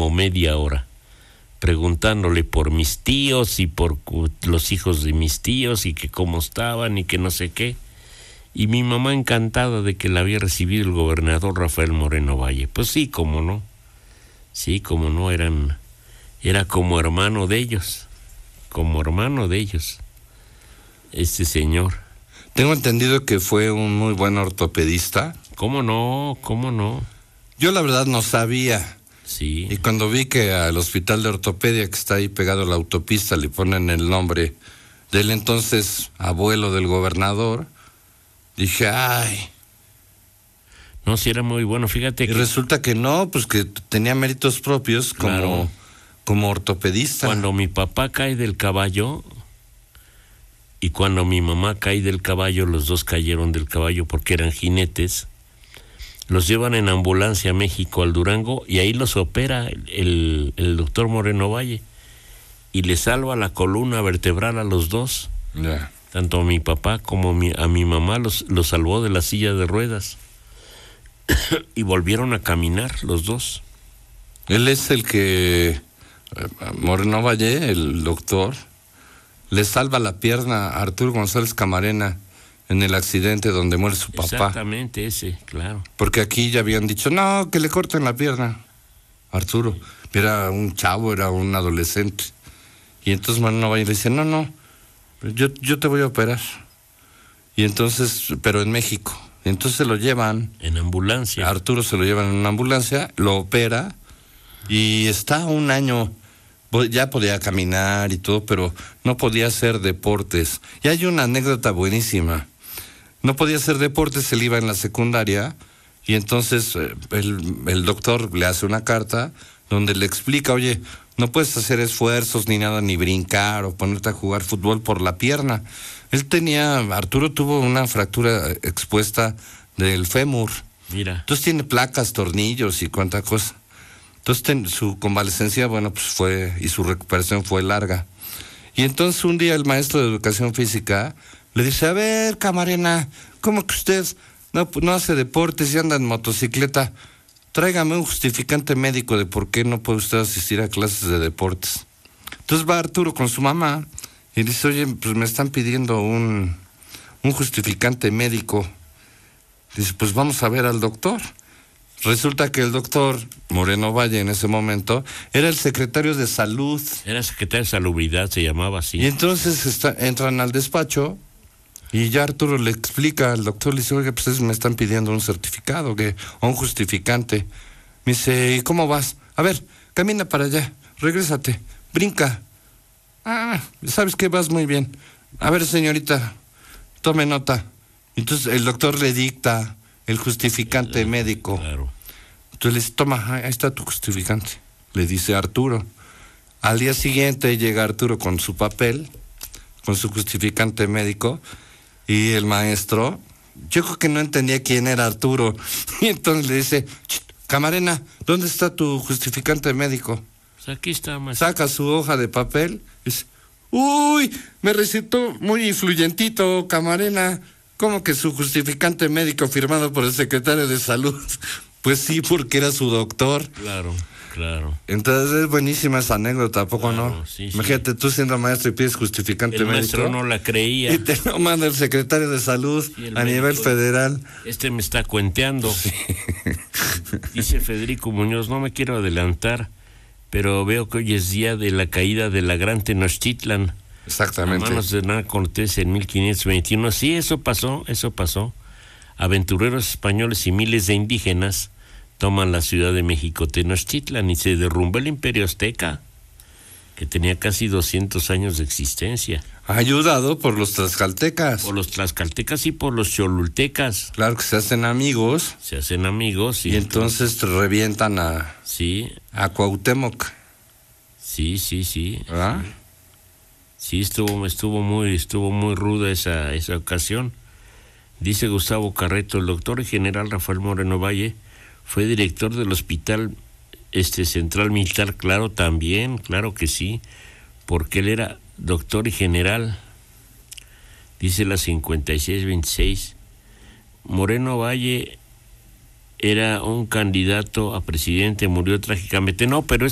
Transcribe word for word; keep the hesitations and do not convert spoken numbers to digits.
como media hora, preguntándole por mis tíos y por los hijos de mis tíos y que cómo estaban y que no sé qué. Y mi mamá encantada de que la había recibido el gobernador Rafael Moreno Valle. Pues sí, cómo no. Sí, cómo no, eran, era como hermano de ellos. Como hermano de ellos. Este señor. Tengo entendido que fue un muy buen ortopedista. ¿Cómo no? ¿Cómo no? Yo la verdad no sabía. Sí. Y cuando vi que al hospital de ortopedia que está ahí pegado a la autopista le ponen el nombre del entonces abuelo del gobernador, dije, ay. No, sí era muy bueno, fíjate y que... Y resulta que no, pues que tenía méritos propios como, claro, como ortopedista. Cuando mi papá cae del caballo y cuando mi mamá cae del caballo, los dos cayeron del caballo porque eran jinetes, los llevan en ambulancia a México, al Durango, y ahí los opera el, el doctor Moreno Valle y le salva la columna vertebral a los dos. Yeah. Tanto a mi papá como mi, a mi mamá los, los salvó de la silla de ruedas y volvieron a caminar los dos. Él es el que, Moreno Valle, el doctor, le salva la pierna a Arturo González Camarena en el accidente donde muere su papá. Exactamente ese, claro. Porque aquí ya habían dicho, no, que le corten la pierna a Arturo. Era un chavo, era un adolescente. Y entonces Moreno Valle le dice, no, no, yo, yo te voy a operar. Y entonces, pero en México. Entonces se lo llevan. En ambulancia. A Arturo se lo llevan en una ambulancia, lo opera y está un año, ya podía caminar y todo, pero no podía hacer deportes. Y hay una anécdota buenísima. No podía hacer deportes, él iba en la secundaria y entonces eh, el, el doctor le hace una carta donde le explica, oye, no puedes hacer esfuerzos ni nada, ni brincar o ponerte a jugar fútbol por la pierna. Él tenía, Arturo tuvo una fractura expuesta del fémur. Mira. Entonces tiene placas, tornillos y cuánta cosa. Entonces ten, su convalecencia, bueno, pues fue, y su recuperación fue larga. Y entonces un día el maestro de educación física le dice, a ver, Camarena, ¿cómo que usted no, no hace deportes y anda en motocicleta? Tráigame un justificante médico de por qué no puede usted asistir a clases de deportes. Entonces va Arturo con su mamá y dice, oye, pues me están pidiendo un, un justificante médico. Dice, pues vamos a ver al doctor. Resulta que el doctor Moreno Valle en ese momento era el secretario de salud. Era secretario de salubridad, se llamaba así. Y entonces está, entran al despacho y ya Arturo le explica al doctor, le dice, oiga, pues me están pidiendo un certificado, que, o un justificante. Me dice, ¿y cómo vas? A ver, camina para allá, regrésate, brinca. Ah, ¿sabes qué? Vas muy bien. A ver, señorita, tome nota. Entonces el doctor le dicta el justificante claro, médico. Claro. Entonces le dice, toma, ahí está tu justificante. Le dice Arturo. Al día siguiente llega Arturo con su papel, con su justificante médico, y el maestro, yo creo que no entendía quién era Arturo. Y entonces le dice, Camarena, ¿dónde está tu justificante médico? Pues aquí está, maestro. Saca su hoja de papel y dice, uy, me recetó muy influyentito, Camarena. ¿Cómo que su justificante médico firmado por el secretario de salud? Pues sí, porque era su doctor. Claro, claro. Entonces es buenísima esa anécdota, ¿a poco claro, no? Sí, Imagínate, sí. tú siendo maestro y pides justificante el médico. El maestro no la creía. Y te lo manda el secretario de salud sí, a médico, nivel federal. Este me está cuenteando. Sí. Dice Federico Muñoz, no me quiero adelantar, pero veo que hoy es día de la caída de la gran Tenochtitlan. Exactamente. A manos de Hernán Cortés en mil quinientos veintiuno. Sí, eso pasó, eso pasó. Aventureros españoles y miles de indígenas toman la Ciudad de México, Tenochtitlan, y se derrumba el Imperio Azteca, que tenía casi doscientos años de existencia. Ayudado por los tlaxcaltecas. Por los tlaxcaltecas y por los cholultecas. Claro que se hacen amigos. Se hacen amigos. Y, y entonces, entonces revientan a, sí. a Cuauhtémoc. Sí, sí, sí. ¿Ah? Sí. Sí, estuvo, estuvo muy, estuvo muy ruda esa, esa ocasión. Dice Gustavo Carreto, el doctor y general Rafael Moreno Valle fue director del Hospital este Central Militar, claro, también, claro que sí, porque él era doctor y general. Dice la cincuenta y seis veintiséis. Moreno Valle era un candidato a presidente, murió trágicamente. No, pero